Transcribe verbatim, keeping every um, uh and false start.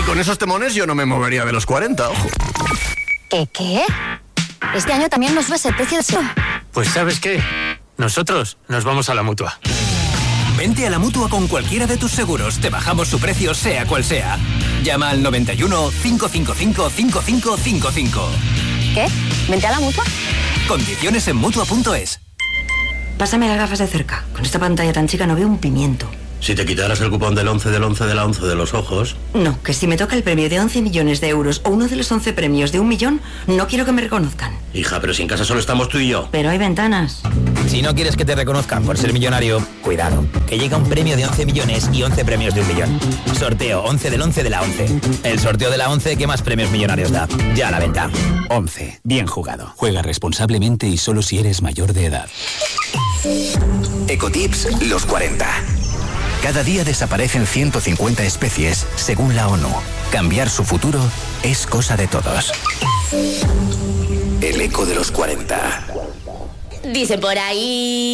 Y con esos temones yo no me movería de los cuarenta, ojo. ¿Qué qué? Este año también nos sube el precio de eso. Pues ¿sabes qué? Nosotros nos vamos a la Mutua. Vente a la Mutua con cualquiera de tus seguros. Te bajamos su precio, sea cual sea. Llama al noventa y uno, cinco cinco cinco, cinco cinco cinco cinco. ¿Qué? ¿Vente a la Mutua? Condiciones en Mutua punto es. Pásame las gafas de cerca. Con esta pantalla tan chica no veo un pimiento. Si te quitaras el cupón del once del once de la once de los ojos... No, que si me toca el premio de once millones de euros o uno de los once premios de un millón, no quiero que me reconozcan. Hija, pero si en casa solo estamos tú y yo. Pero hay ventanas. Si no quieres que te reconozcan por ser millonario, cuidado, que llega un premio de once millones y once premios de un millón. Sorteo once del once de la once. El sorteo de la once que más premios millonarios da. Ya a la venta. once. Bien jugado. Juega responsablemente y solo si eres mayor de edad. Ecotips los cuarenta. Cada día desaparecen ciento cincuenta especies, según la ONU. Cambiar su futuro es cosa de todos. El eco de los cuarenta. Dice por ahí...